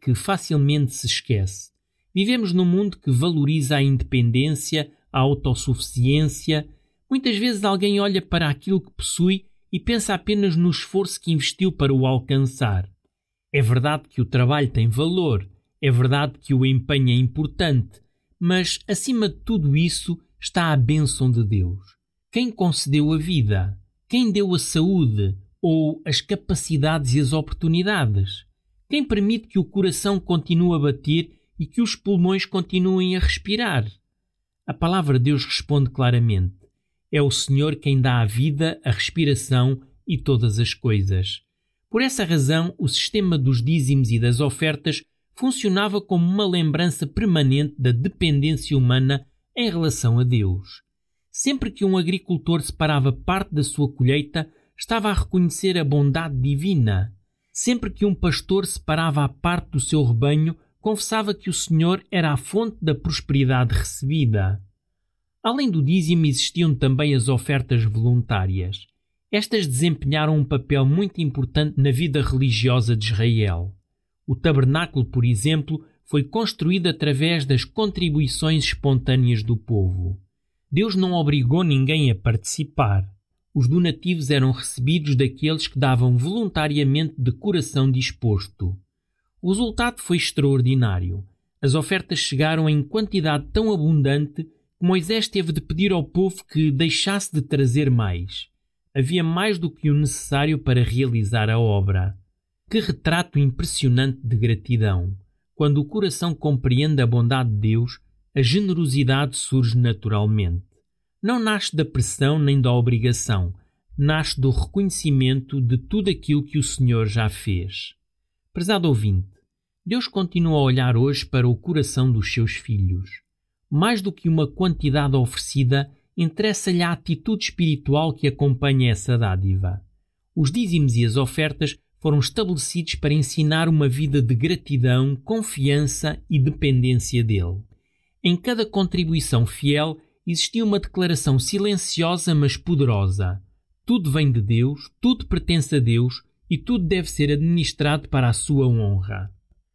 que facilmente se esquece. Vivemos num mundo que valoriza a independência, a autossuficiência. Muitas vezes alguém olha para aquilo que possui e pensa apenas no esforço que investiu para o alcançar. É verdade que o trabalho tem valor, é verdade que o empenho é importante, mas acima de tudo isso está a bênção de Deus. Quem concedeu a vida? Quem deu a saúde ou as capacidades e as oportunidades? Quem permite que o coração continue a bater e que os pulmões continuem a respirar? A palavra de Deus responde claramente: é o Senhor quem dá a vida, a respiração e todas as coisas. Por essa razão, o sistema dos dízimos e das ofertas funcionava como uma lembrança permanente da dependência humana em relação a Deus. Sempre que um agricultor separava parte da sua colheita, estava a reconhecer a bondade divina. Sempre que um pastor separava a parte do seu rebanho, confessava que o Senhor era a fonte da prosperidade recebida. Além do dízimo, existiam também as ofertas voluntárias. Estas desempenharam um papel muito importante na vida religiosa de Israel. O tabernáculo, por exemplo, foi construído através das contribuições espontâneas do povo. Deus não obrigou ninguém a participar. Os donativos eram recebidos daqueles que davam voluntariamente de coração disposto. O resultado foi extraordinário. As ofertas chegaram em quantidade tão abundante que Moisés teve de pedir ao povo que deixasse de trazer mais. Havia mais do que o necessário para realizar a obra. Que retrato impressionante de gratidão! Quando o coração compreende a bondade de Deus, a generosidade surge naturalmente. Não nasce da pressão nem da obrigação, nasce do reconhecimento de tudo aquilo que o Senhor já fez. Prezado ouvinte, Deus continua a olhar hoje para o coração dos seus filhos. Mais do que uma quantidade oferecida, interessa-lhe a atitude espiritual que acompanha essa dádiva. Os dízimos e as ofertas foram estabelecidos para ensinar uma vida de gratidão, confiança e dependência dele. Em cada contribuição fiel existia uma declaração silenciosa mas poderosa. Tudo vem de Deus, tudo pertence a Deus e tudo deve ser administrado para a sua honra.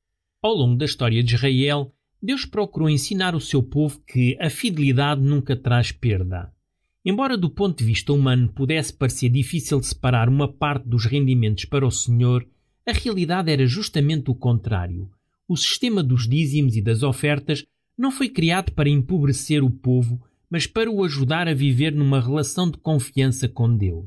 Ao longo da história de Israel, Deus procurou ensinar o seu povo que a fidelidade nunca traz perda. Embora do ponto de vista humano pudesse parecer difícil separar uma parte dos rendimentos para o Senhor, a realidade era justamente o contrário. O sistema dos dízimos e das ofertas não foi criado para empobrecer o povo, mas para o ajudar a viver numa relação de confiança com Deus.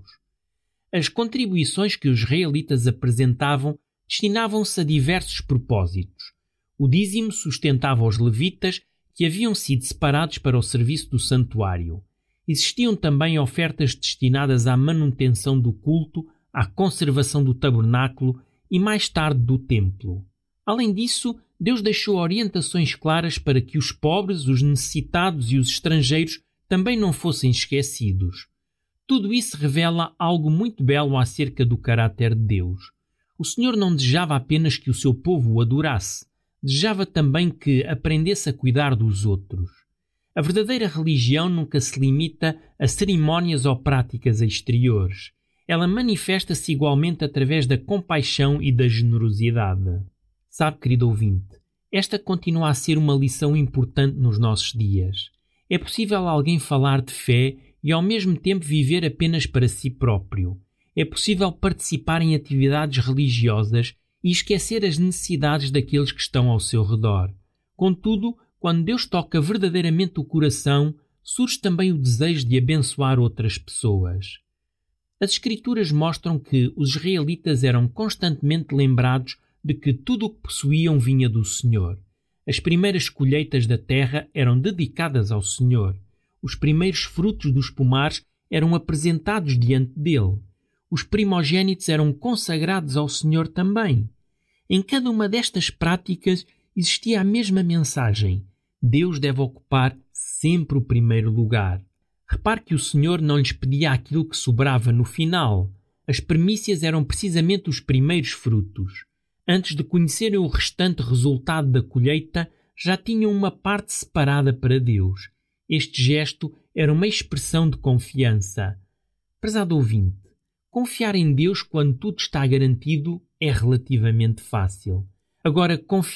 As contribuições que os israelitas apresentavam destinavam-se a diversos propósitos. O dízimo sustentava os levitas, que haviam sido separados para o serviço do santuário. Existiam também ofertas destinadas à manutenção do culto, à conservação do tabernáculo e mais tarde do templo. Além disso, Deus deixou orientações claras para que os pobres, os necessitados e os estrangeiros também não fossem esquecidos. Tudo isso revela algo muito belo acerca do caráter de Deus. O Senhor não desejava apenas que o seu povo o adorasse, desejava também que aprendesse a cuidar dos outros. A verdadeira religião nunca se limita a cerimónias ou práticas exteriores. Ela manifesta-se igualmente através da compaixão e da generosidade. Sabe, querido ouvinte, esta continua a ser uma lição importante nos nossos dias. É possível alguém falar de fé e ao mesmo tempo viver apenas para si próprio. É possível participar em atividades religiosas e esquecer as necessidades daqueles que estão ao seu redor. Contudo, quando Deus toca verdadeiramente o coração, surge também o desejo de abençoar outras pessoas. As Escrituras mostram que os israelitas eram constantemente lembrados de que tudo o que possuíam vinha do Senhor. As primeiras colheitas da terra eram dedicadas ao Senhor. Os primeiros frutos dos pomares eram apresentados diante dele. Os primogênitos eram consagrados ao Senhor também. Em cada uma destas práticas existia a mesma mensagem: Deus deve ocupar sempre o primeiro lugar. Repare que o Senhor não lhes pedia aquilo que sobrava no final. As primícias eram precisamente os primeiros frutos. Antes de conhecerem o restante resultado da colheita, já tinham uma parte separada para Deus. Este gesto era uma expressão de confiança. Prezado ouvinte, confiar em Deus quando tudo está garantido é relativamente fácil. Agora, confiar